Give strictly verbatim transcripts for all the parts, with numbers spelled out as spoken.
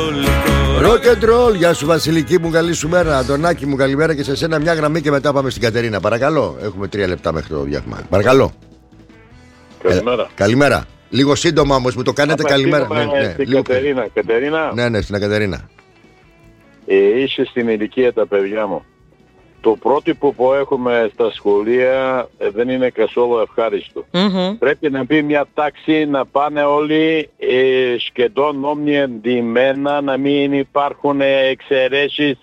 Rock and roll, γεια σου Βασιλική μου, καλή σου μέρα. Αντωνάκη μου, καλημέρα και σε σένα. Μια γραμμή και μετά πάμε στην Κατερίνα. Παρακαλώ, έχουμε τρία λεπτά μέχρι το διάγμα. Παρακαλώ. Καλημέρα. Ε, καλημέρα. Λίγο σύντομα όμως, μου το κάνετε. Καλημέρα. Ναι, ναι, στην λίγο... Κατερίνα. Κατερίνα. Ναι, ναι, στην Κατερίνα. Ε, είσαι στην ηλικία τα παιδιά μου. Το πρότυπο που έχουμε στα σχολεία ε, δεν είναι καθόλου ευχάριστο. Mm-hmm. Πρέπει να μπει μια τάξη, να πάνε όλοι ε, σχεδόν όμοια εντυμένα, να μην υπάρχουν εξαιρέσεις,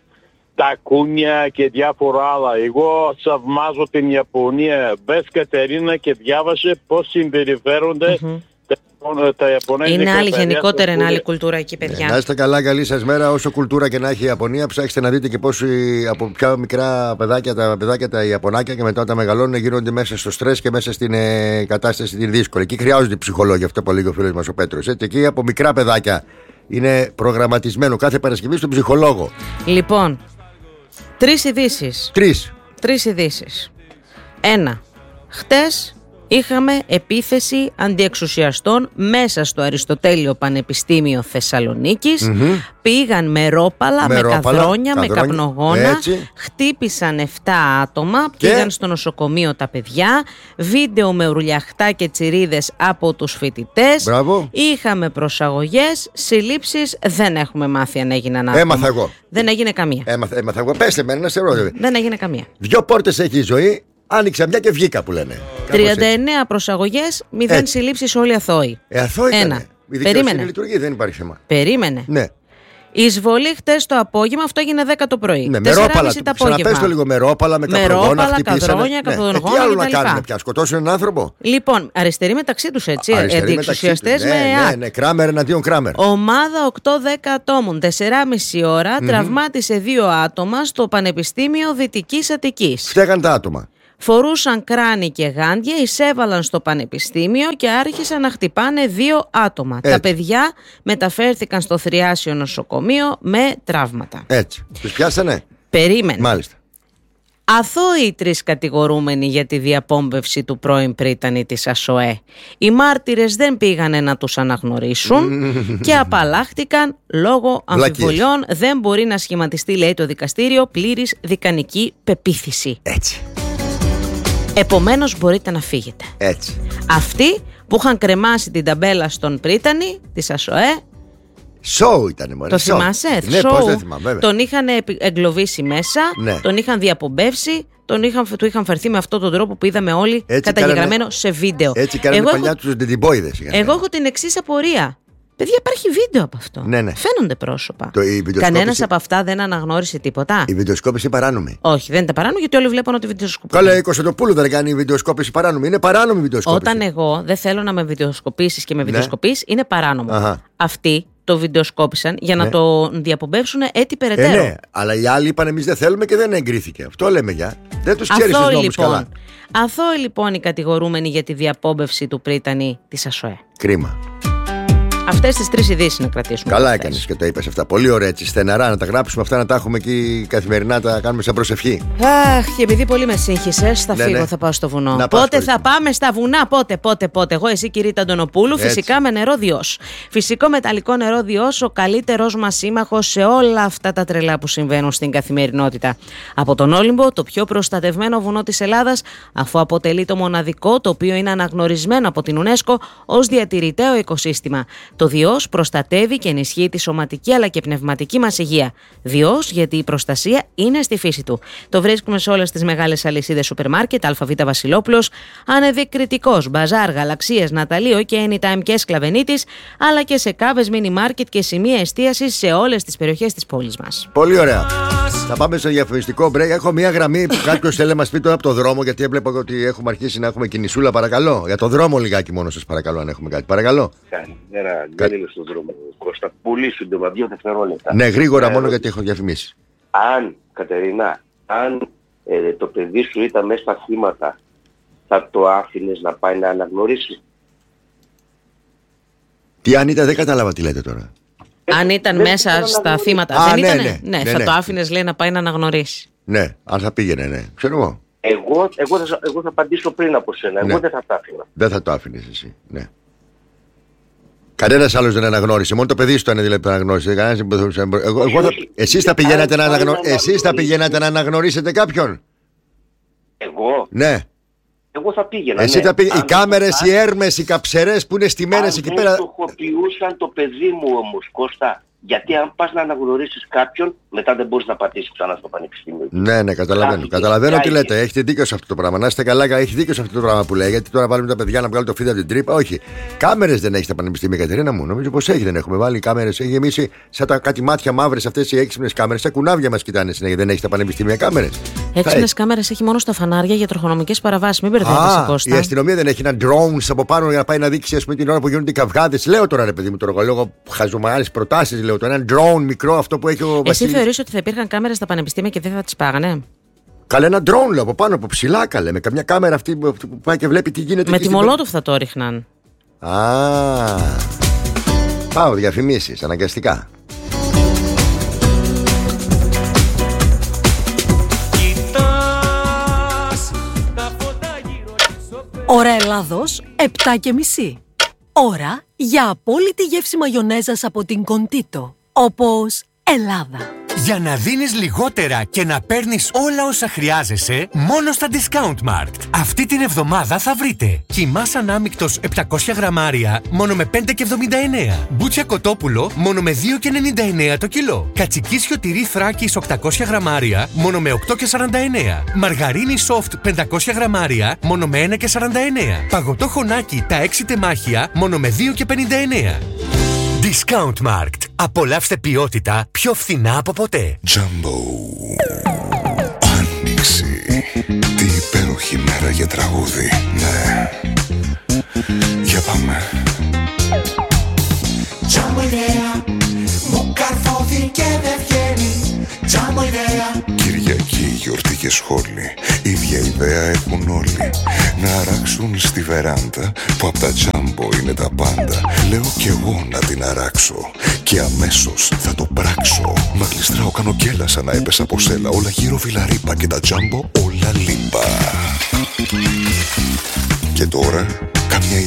τακούνια και διάφορα άλλα. Εγώ θαυμάζω την Ιαπωνία. Μπες Κατερίνα και διάβασε πώς συμπεριφέρονται mm-hmm. τα Ιαπωνέζικα. Είναι άλλη, γενικότερα είναι άλλη κουλτούρα εκεί, παιδιά. Ε, να είστε καλά, καλή σας μέρα. Όσο κουλτούρα και να έχει η Ιαπωνία, ψάξτε να δείτε και πώς από πιο μικρά παιδάκια, τα παιδάκια, τα Ιαπωνάκια και μετά τα μεγαλώνουν, γίνονται μέσα στο στρες και μέσα στην ε, κατάσταση την δύσκολη. Εκεί χρειάζονται ψυχολόγοι, αυτό που λέγει ο φίλος μας ο Πέτρος. Έτσι, εκεί από μικρά παιδάκια είναι προγραμματισμένο κάθε Παρασκευή στον ψυχολόγο. Λοιπόν, τρεις ειδήσεις. Τρεις. Τρεις ειδήσεις. Ένα. Χτες είχαμε επίθεση αντιεξουσιαστών μέσα στο Αριστοτέλειο Πανεπιστήμιο Θεσσαλονίκης. Mm-hmm. Πήγαν με ρόπαλα, με, με ρόπαλα, καδρόνια, με καπνογόνα. Έτσι. Χτύπησαν επτά άτομα. Και... πήγαν στο νοσοκομείο τα παιδιά. Βίντεο με ουρλιαχτά και τσιρίδες από τους φοιτητές. Μπράβο. Είχαμε προσαγωγές. Συλλήψεις δεν έχουμε μάθει αν έγιναν άτομα. Έμαθα εγώ. Δεν έγινε καμία. Έμαθα, έμαθα εγώ. Πέστε με ένα σερό. Δεν έγινε καμία. Δυο πόρτες έχει η ζωή. Άνοιξα μια και βγήκα που λένε. τριάντα εννέα προσαγωγές, μηδέν συλλήψεις, όλοι αθώοι. Ε, αθώοι Ένα. Ήτανε. Η δικαιοσύνη λειτουργεί, δεν υπάρχει θέμα. Περίμενε. Ναι. Η εισβολή χτες το απόγευμα, αυτό έγινε δέκα το πρωί. Ναι, με ρόπαλα. Ξαναπες το λίγο, με ρόπαλα, με καπνογόνα, χτυπήσανε. Καδρόνια, καπνογόνα ναι. κτλ. Τι άλλο να κάνουν πια, σκοτώσουν έναν άνθρωπο. Λοιπόν, αριστεροί μεταξύ τους, έτσι. Αντιεξουσιαστές ναι, με ναι, ναι, Κράμερ εναντίον Κράμερ. Ομάδα οκτώ δέκα ατόμων, τεσσεράμιση ώρα, mm-hmm. τραυμάτισε δύο άτομα στο Πανεπιστήμιο Δυτικής Αττικής. Φταίγαν τα άτομα. Φορούσαν κράνη και γάντια, εισέβαλαν στο πανεπιστήμιο και άρχισαν να χτυπάνε δύο άτομα. Έτσι. Τα παιδιά μεταφέρθηκαν στο θριάσιο νοσοκομείο με τραύματα. Έτσι. Τους πιάσανε. Περίμενε. Μάλιστα. Αθώοι οι τρεις κατηγορούμενοι για τη διαπόμπευση του πρώην πρίτανη της ΑΣΟΕ. Οι μάρτυρες δεν πήγανε να τους αναγνωρίσουν και απαλλάχτηκαν λόγω αμφιβολιών. Δεν μπορεί να σχηματιστεί, λέει το δικαστήριο, πλήρης δικανική πεποίθηση. Έτσι. Επομένως μπορείτε να φύγετε. Έτσι. Αυτοί που είχαν κρεμάσει την ταμπέλα στον πρίτανη της ΑΣΟΕ. Σοου ήτανε μωρέ. Το θυμάσαι? Ναι, πώς δεν θυμάμαι, βέβαια. Τον είχαν εγκλωβίσει μέσα, ναι. Τον είχαν διαπομπεύσει, τον είχαν, του είχαν φερθεί με αυτόν τον τρόπο που είδαμε όλοι, έτσι καταγεγραμμένο κάνανε, σε βίντεο. Έτσι κάνανε εγώ παλιά έχω, τους ντεντιμπόιδες. Εγώ έχω την εξής απορία. Παιδιά, υπάρχει βίντεο από αυτό. Ναι, ναι. Φαίνονται πρόσωπα. Βιντεοσκόπηση... Κανένας από αυτά δεν αναγνώρισε τίποτα. Η βιντεοσκόπηση είναι παράνομη. Όχι, δεν είναι παράνομη, γιατί όλοι βλέπουν ότι βιντεοσκοπούν. Καλά, η Κωνσταντοπούλου δεν κάνει η βιντεοσκόπηση παράνομη. Είναι παράνομη η βιντεοσκόπηση. Όταν εγώ δεν θέλω να με βιντεοσκοπήσεις και με βιντεοσκοπήσεις, ναι. Είναι παράνομο. Αχα. Αυτοί το βιντεοσκόπησαν για ναι. να το διαπομπεύσουν έτη περαιτέρω. Ε, ναι, αλλά οι άλλοι είπαν εμείς δεν θέλουμε και δεν εγκρίθηκε. Αυτό λέμε για. Δεν τους ξέρεις τους νόμους λοιπόν, καλά. Αθώοι λοιπόν οι κατηγορούμενοι για τη διαπόμπευση του πρίτανη της ΑΣΟΕ. Κρίμα. Αυτές τις τρεις ειδήσεις να κρατήσουμε. Καλά έκανες και το είπες αυτά. Πολύ ωραία, έτσι στεναρά να τα γράψουμε αυτά, να τα έχουμε εκεί καθημερινά, τα κάνουμε σαν προσευχή. Αχ, και επειδή πολύ με σύγχυσες, θα ναι, φύγω, ναι. Θα πάω στο βουνό. Να πότε θα πάμε στα βουνά, πότε, πότε, πότε. Εγώ, εσύ, κυρία Αντωνοπούλου, έτσι. Φυσικά με νερό Διός. Φυσικό μεταλλικό νερό Διός, ο καλύτερος μας σύμμαχος σε όλα αυτά τα τρελά που συμβαίνουν στην καθημερινότητα. Από τον Όλυμπο, το πιο προστατευμένο βουνό της Ελλάδας, αφού αποτελεί το μοναδικό, το οποίο είναι αναγνωρισμένο από την UNESCO ως διατηρηταίο οικοσύστημα. Το Διός προστατεύει και ενισχύει τη σωματική αλλά και πνευματική μας υγεία. Διός, γιατί η προστασία είναι στη φύση του. Το βρίσκουμε σε όλες τις μεγάλες αλυσίδες σούπερ μάρκετ, ΑΒ Βασιλόπουλος, Ανεδικριτικός, Μπαζάρ, Γαλαξίας, Ναταλείο και Anytime και Σκλαβενίτης, αλλά και σε κάβες, μίνι μάρκετ και σημεία εστίασης σε όλες τις περιοχές της πόλης μας. Πολύ ωραία. Θα πάμε στο διαφημιστικό break. Έχω μία γραμμή που κάποιος θέλει να μας πει τώρα από το δρόμο, γιατί έβλεπα ότι έχουμε αρχίσει να έχουμε κινησούλα. Παρακαλώ. Για το δρόμο λιγάκι μόνο σας παρακαλώ, αν έχουμε κάτι. Παρακαλώ. Καλημέρα. Δεν είμαι στον δρόμο, Κώστα. Πολύ σύντομα, δύο δευτερόλεπτα. Ναι, γρήγορα ε, μόνο γιατί έχω διαφημίσει. Αν, Κατερίνα, αν ε, το παιδί σου ήταν μέσα στα θύματα, θα το άφηνες να πάει να αναγνωρίσει? Τι αν ήταν, δεν κατάλαβα τι λέτε τώρα. Αν ήταν δεν μέσα στα θύματα, Α, δεν ναι, ήτανε? Ναι, ναι, ναι, θα ναι. το άφηνες, λέει, να πάει να αναγνωρίσει. Ναι, αν θα πήγαινε, ναι. Ξέρω εγώ. Εγώ, εγώ, θα, εγώ θα απαντήσω πριν από σένα. Ναι. Εγώ δεν θα το άφηνα. Δεν θα το άφηνες εσύ, ναι. Κανένας άλλος δεν αναγνώρισε. Μόνο το παιδί σου το δηλαδή που αναγνώρισε. Εσείς θα πηγαίνατε να, αναγνω... Εσείς θα πηγαίνατε να αναγνωρίσετε κάποιον. Εγώ. Ναι. Εγώ θα πήγαινα. Εσύ ναι. θα πήγε... Οι κάμερες, οι έρμες, οι καψερές που είναι στημένες εκεί πέρα. Δεν στοχοποιούσαν το παιδί μου όμως, Κώστα. Γιατί αν πας να αναγνωρίσεις κάποιον, μετά δεν μπορείς να πατήσεις ξανά στο πανεπιστήμιο. Ναι, ναι, καταλαβαίνω. Κάπηκε, καταλαβαίνω τι λέτε. Έχετε δίκιο σε αυτό το πράγμα. Να είστε καλά, έχει δίκιο σε αυτό το πράγμα που λέει. Γιατί τώρα βάλουμε τα παιδιά να βγάλουν το φίδι από την τρύπα. Όχι. Κάμερες δεν έχει στα πανεπιστήμια, Κατερίνα μου. Νομίζω πως έχει. Δεν έχουμε βάλει κάμερες. Έχει γεμίσει σαν τα κάτι μάτια μαύρες αυτές οι έξυπνες κάμερες. Σαν κουνάβια μας κοιτάνε συνέχεια. Δεν έχει στα πανεπιστήμια κάμερες. Έξυπνες κάμερες έχει μόνο στα φανάρια για τροχονομικές παραβάσεις. Μην μπερδεύεσαι, Κώστα. Η αστυνομία δεν έχει ένα drones από πάνω για να πάει να δείξει ας πούμε, την ώρα που γίνονται οι καυγάδες. Λέω τώρα ρε παιδί μου τώρα λόγω χαζομαρές προτάσεις. Λέω τώρα ένα drone μικρό αυτό που έχει ο Βασίλης. Εσύ θεωρείς ότι θα υπήρχαν κάμερες στα πανεπιστήμια και δεν θα τις πάγανε? Καλέ ένα drone λέω από πάνω από ψηλά καλέ. Με καμιά κάμερα αυτή που πάει και βλέπει τι γίνεται. Με τη Μολότοφ θα το ρίχναν. Α, πάω διαφημίσεις αναγκαστικά. Ώρα Ελλάδος, επτά και μισή. Ώρα για απόλυτη γεύση μαγιονέζας από την Κοντίτο. Όπως Ελλάδα. Για να δίνεις λιγότερα και να παίρνεις όλα όσα χρειάζεσαι, μόνο στα Discount Markt. Αυτή την εβδομάδα θα βρείτε κιμάς ανάμεικτος επτακόσια γραμμάρια μόνο με πέντε και εβδομήντα εννέα. Μπούτσια κοτόπουλο μόνο με δύο και ενενήντα εννέα το κιλό. Κατσικίσιο τυρί Θράκης οκτακόσια γραμμάρια μόνο με οκτώ και σαράντα εννέα. Μαργαρίνη soft πεντακόσια γραμμάρια μόνο με ένα και σαράντα εννέα. Παγωτό χωνάκι τα έξι τεμάχια μόνο με δύο και πενήντα εννέα. Discount Markt. Απολαύστε ποιότητα πιο φθηνά από ποτέ. Jumbo. Άνοιξη. Τι υπέροχη μέρα για τραγούδι. Ναι. Για πάμε. Jumbo ιδέα. Μου καρφώθηκε δεν βγαίνει. Jumbo ιδέα. Κυριακή, γιορτή και σχόλη. Ίδια ιδέα έχουν όλοι. Να αράξουν στη βεράντα που απ' τα Jumbo είναι τα πάντα. Λέω κι εγώ να την αράξω και αμέσως θα το πράξω. Μα γλιστράω κάνω κέλα σαν να έπεσα από σέλα. Όλα γύρω βιλαρίπα και τα Jumbo όλα λίπα. Και τώρα καμιά